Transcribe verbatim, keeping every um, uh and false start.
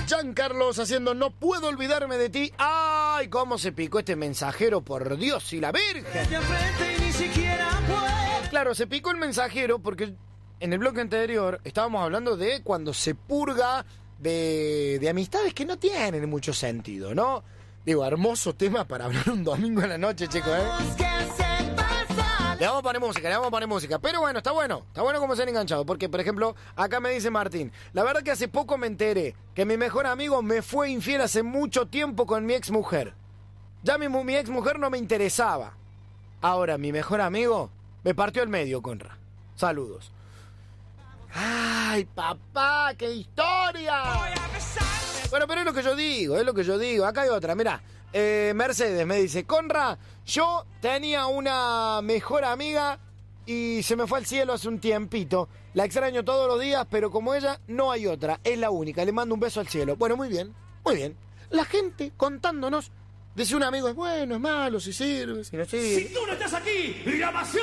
Giancarlos haciendo No puedo olvidarme de ti. ¡Ay, cómo se picó este mensajero, por Dios y la Virgen! Claro, se picó el mensajero porque en el bloque anterior estábamos hablando de cuando se purga de, de amistades que no tienen mucho sentido, ¿no? Digo, hermoso tema para hablar un domingo en la noche, chicos, ¿eh? Le vamos a poner música, le vamos a poner música. Pero bueno, está bueno, está bueno como se han enganchado. Porque, por ejemplo, acá me dice Martín, la verdad que hace poco me enteré que mi mejor amigo me fue infiel hace mucho tiempo con mi ex mujer. Ya mi, mi ex mujer no me interesaba. Ahora mi mejor amigo me partió el medio, Conra. Saludos. ¡Ay, papá, qué historia! Bueno, pero es lo que yo digo, es lo que yo digo. Acá hay otra, mirá. Eh, Mercedes me dice, Conra, yo tenía una mejor amiga y se me fue al cielo hace un tiempito. La extraño todos los días, pero como ella, no hay otra. Es la única. Le mando un beso al cielo. Bueno, muy bien, muy bien. La gente contándonos de si un amigo es bueno, es malo, si sirve, si no sirve. Si tú no estás aquí, la pasión